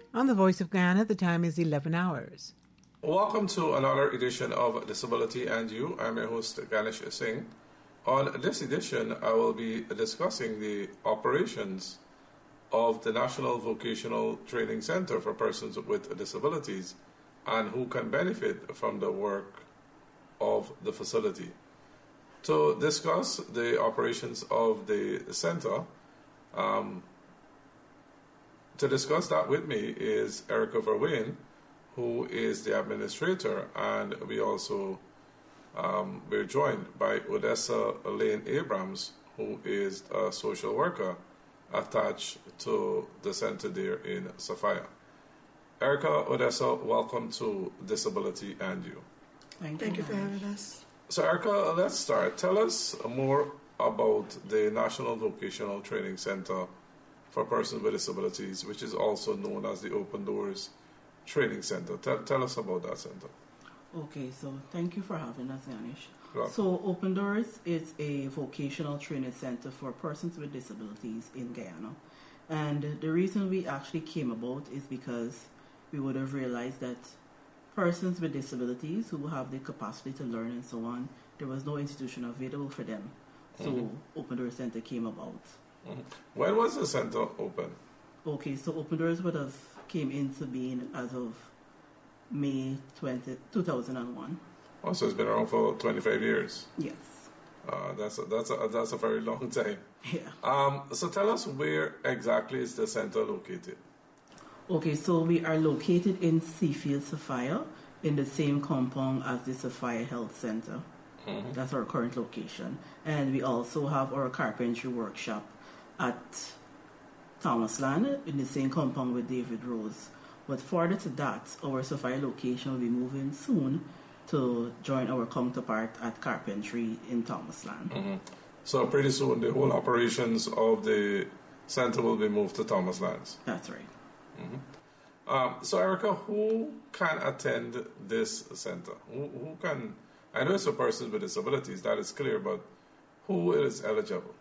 On the Voice of Guyana, the time is 11 hours. Welcome to another edition of Disability and You. I'm your host, Ganesh Singh. On this edition, I will be discussing the operations of the National Vocational Training Center for Persons with Disabilities and who can benefit from the work of the facility. To discuss the operations of the center, to discuss that with me is Erica Verwayne, who is the administrator, and we're joined by Odessa Lane Abrams, who is a social worker attached to the center there in Sophia. Erica, Odessa, welcome to Disability and You. Thank you for having us. So Erica, let's start. Tell us more about the National Vocational Training Center for Persons with Disabilities, which is also known as the Open Doors Training Center. Tell us about that center. Okay, so thank you for having us, Ganesh. Right. So Open Doors is a vocational training center for persons with disabilities in Guyana. And the reason we actually came about is because we would have realized that persons with disabilities who have the capacity to learn and so on, there was no institution available for them. So Open Doors Center came about. When was the center open? Okay, so Open Doors would have came into being as of May 2001. Oh, so it's been around for 25 years. Yes. That's a very long time. Yeah. So tell us, where exactly is the center located? Okay, so we are located in Seafield, Sophia, in the same compound as the Sophia Health Center. That's our current location. And we also have our carpentry workshop at Thomasland in the same compound with David Rose. But further to that, our Sophia location will be moving soon to join our counterpart at carpentry in Thomasland. So pretty soon the whole operations of the center will be moved to Thomaslands. That's right. So Erica, who can attend this center? Who can? I know it's for persons with disabilities, that is clear, but who is eligible?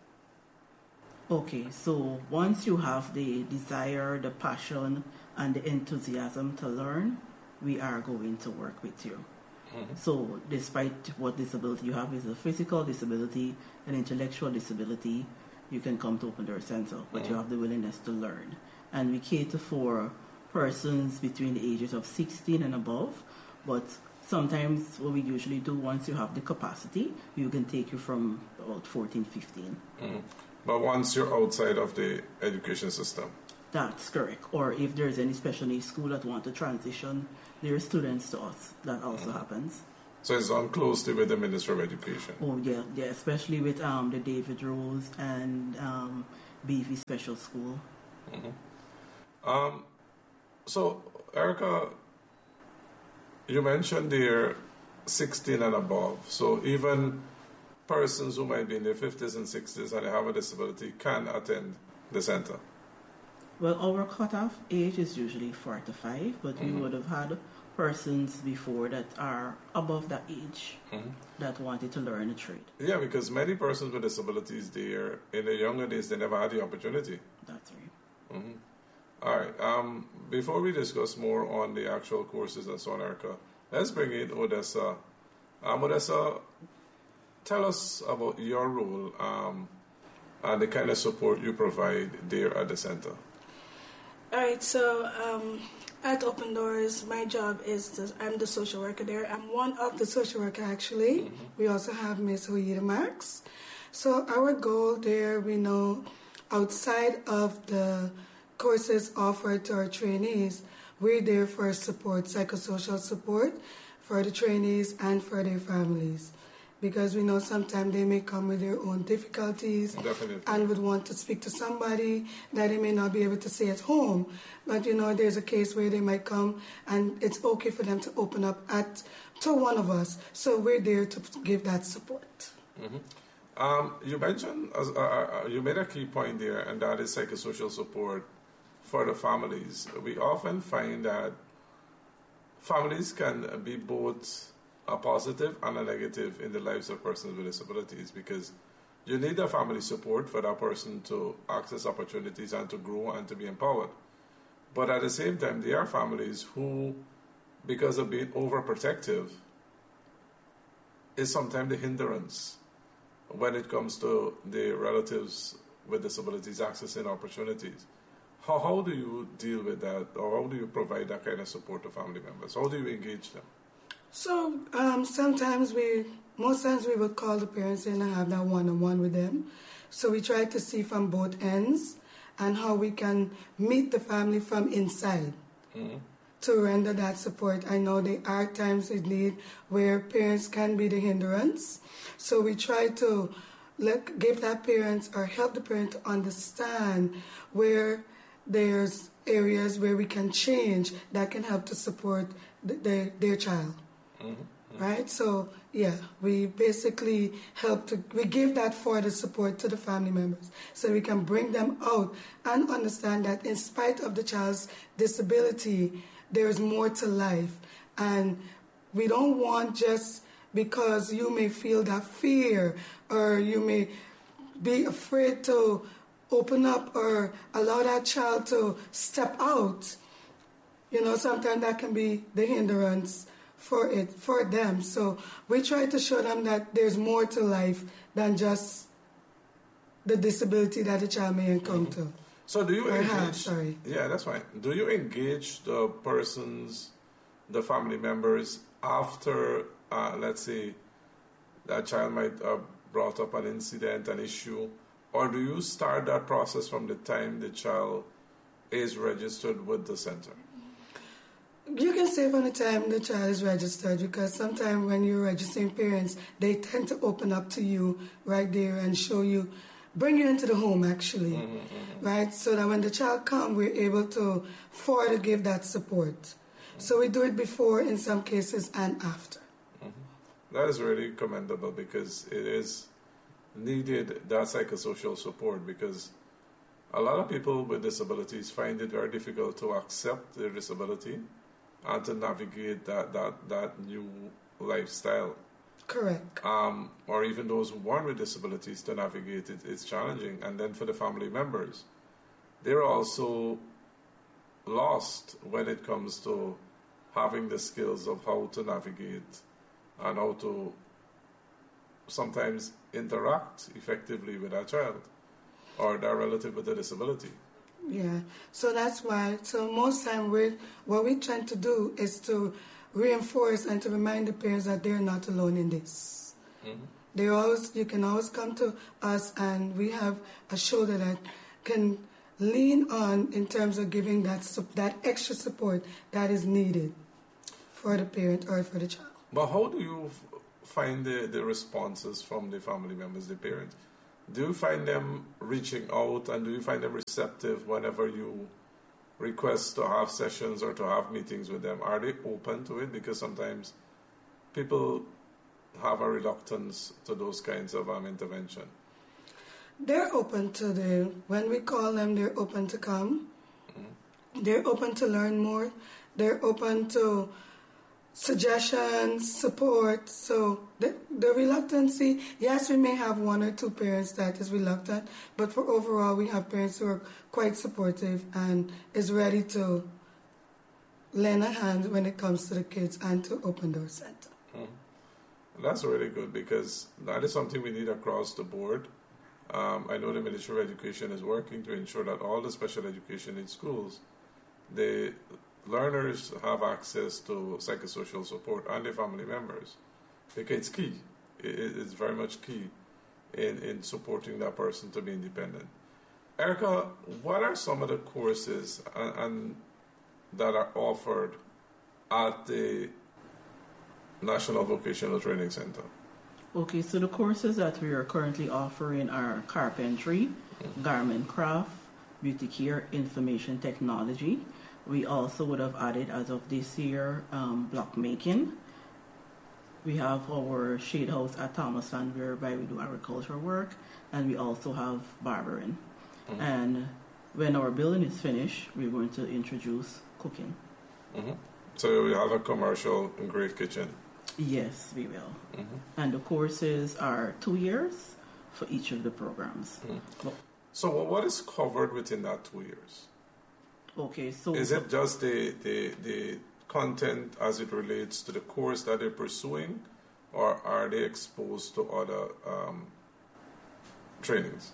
Okay, so once you have the desire, the passion, and the enthusiasm to learn, we are going to work with you. So despite what disability you have, is a physical disability, an intellectual disability, you can come to Open Door Center, but you have the willingness to learn. And we cater for persons between the ages of 16 and above, but sometimes what we usually do, once you have the capacity, we can take you from about 14, 15. But once you're outside of the education system? That's correct. Or if there's any special needs school that want to transition their students to us, that also happens. So it's done closely with the Ministry of Education? Oh, yeah, especially with the David Rose and BV Special School. So, Erica, you mentioned they're 16 and above. So even persons who might be in their 50s and 60s and they have a disability can attend the center? Well, our cutoff age is usually 45, but we would have had persons before that are above that age that wanted to learn a trade. Yeah, because many persons with disabilities, in their younger days, they never had the opportunity. That's right. All right. Before we discuss more on the actual courses and so on, Erica, let's bring in Odessa. Odessa, tell us about your role and the kind of support you provide there at the center. All right, so at Open Doors, my job is I'm the social worker there. I'm one of the social worker, actually. We also have Ms. Hoyida Marks. So our goal there, we know, outside of the courses offered to our trainees, we're there for support, psychosocial support for the trainees and for their families. Because we know sometimes they may come with their own difficulties. Definitely. And would want to speak to somebody that they may not be able to say at home. But, there's a case where they might come and it's okay for them to open up to one of us. So we're there to give that support. You mentioned, you made a key point there, and that is psychosocial support for the families. We often find that families can be both a positive and a negative in the lives of persons with disabilities, because you need the family support for that person to access opportunities and to grow and to be empowered. But at the same time, there are families who, because of being overprotective, is sometimes the hindrance when it comes to the relatives with disabilities accessing opportunities. How do you deal with that, or how do you provide that kind of support to family members? How do you engage them? So most times we would call the parents in and have that one-on-one with them. So we try to see from both ends and how we can meet the family from inside to render that support. I know there are times indeed where parents can be the hindrance. So we try to give that parent or help the parent to understand where there's areas where we can change that can help to support their child. Right? So, yeah, we basically we give that further support to the family members so we can bring them out and understand that in spite of the child's disability, there's more to life. And we don't want just because you may feel that fear or you may be afraid to open up or allow that child to step out. You know, sometimes that can be the hindrance for them. So we try to show them that there's more to life than just the disability that the child may encounter. So do you engage? Sorry. Yeah, that's fine. Do you engage the family members after, let's say, that child might have brought up an incident, an issue, or do you start that process from the time the child is registered with the center? You can say from the time the child is registered, because sometimes when you're registering parents, they tend to open up to you right there and show you, bring you into the home actually, right? So that when the child comes, we're able to further give that support. So we do it before in some cases and after. That is really commendable because it is needed, that psychosocial support, because a lot of people with disabilities find it very difficult to accept their disability and to navigate that new lifestyle. Correct. Or even those who born with disabilities, to navigate it is challenging. And then for the family members, they're also lost when it comes to having the skills of how to navigate and how to sometimes interact effectively with our child or their relative with a disability. Yeah, so that's why. So most time, what we try to do is to reinforce and to remind the parents that they're not alone in this. You can always come to us, and we have a shoulder that can lean on in terms of giving that extra support that is needed for the parent or for the child. But how do you find the responses from the family members, the parents? Do you find them reaching out, and do you find them receptive whenever you request to have sessions or to have meetings with them? Are they open to it? Because sometimes people have a reluctance to those kinds of intervention. They're open to when we call them, they're open to come. They're open to learn more. They're open to suggestions, support. So the reluctancy, yes, we may have one or two parents that is reluctant, but for overall, we have parents who are quite supportive and is ready to lend a hand when it comes to the kids and to Open Door Center. That's really good, because that is something we need across the board. I know the Ministry of Education is working to ensure that all the special education in schools, the learners have access to psychosocial support and their family members, because it's key. It's very much key in supporting that person to be independent. Erica, what are some of the courses and that are offered at the National Vocational Training Center? Okay, so the courses that we are currently offering are carpentry, garment craft, beauty care, information technology. We also would have added, as of this year, block making. We have our shade house at Thomasland, whereby we do agricultural work, and we also have barbering. And when our building is finished, we're going to introduce cooking. So we have a commercial grade kitchen. Yes, we will. And the courses are 2 years for each of the programs. So what is covered within that 2 years? Okay, so is it just the content as it relates to the course that they're pursuing, or are they exposed to other trainings?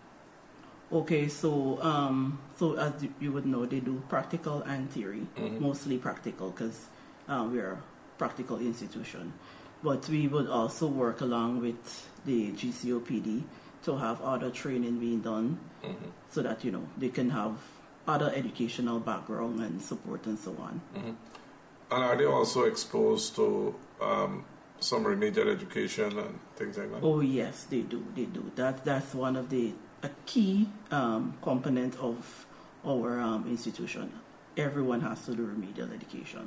Okay, so so as you would know, they do practical and theory, mostly practical because we are a practical institution. But we would also work along with the GCOPD to have other training being done, so that they can have other educational background and support and so on. And are they also exposed to some remedial education and things like that? Oh yes, they do. They do. That's one of a key component of our institution. Everyone has to do remedial education.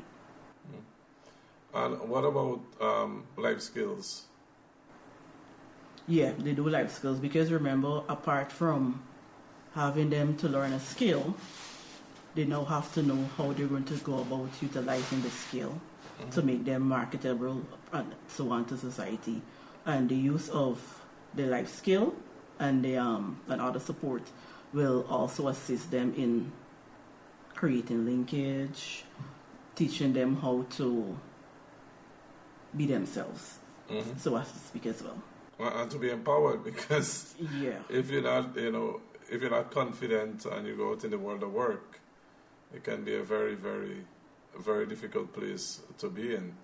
And what about life skills? Yeah, they do life skills because remember, apart from having them to learn a skill, they now have to know how they're going to go about utilizing the skill to make them marketable and so on to society. And the use of the life skill and the and other support will also assist them in creating linkage, teaching them how to be themselves, so as to speak as well. And to be empowered, because Yeah. if you're not, if you're not confident and you go out in the world of work, it can be a very, very, very difficult place to be in.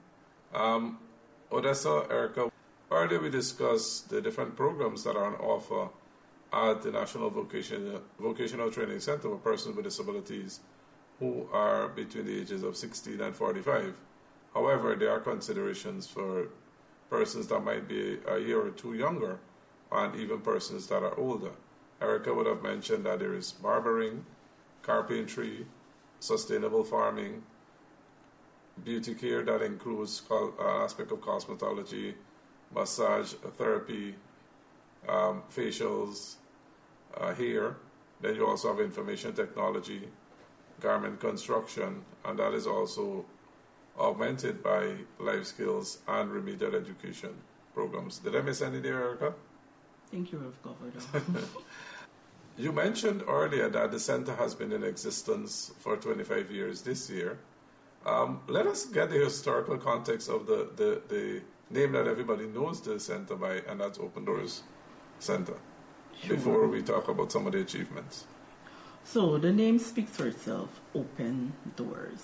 Odessa, Erica, earlier we discussed the different programs that are on offer at the National Vocational Training Center for persons with disabilities who are between the ages of 16 and 45. However, there are considerations for persons that might be a year or two younger, and even persons that are older. Erica would have mentioned that there is barbering, carpentry, sustainable farming, beauty care that includes aspect of cosmetology, massage therapy, facials, hair. Then you also have information technology, garment construction, and that is also augmented by life skills and remedial education programs. Did I miss any there, Erica? I think you have covered all. You mentioned earlier that the center has been in existence for 25 years this year. Let us get the historical context of the name that everybody knows the center by, and that's Open Doors Center, before we talk about some of the achievements. So the name speaks for itself, Open Doors.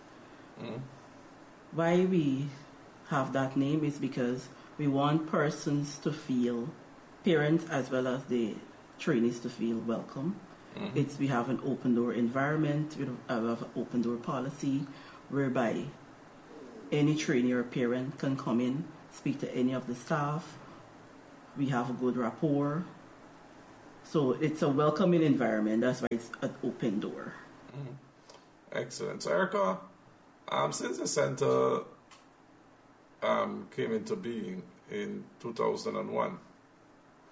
Why we have that name is because we want persons to feel, parents as well as the trainees to feel welcome. We have an open door environment, we have an open door policy whereby any trainee or parent can come in, speak to any of the staff. We have a good rapport. So it's a welcoming environment. That's why it's an open door. Excellent. So Erica, since the center came into being in 2001,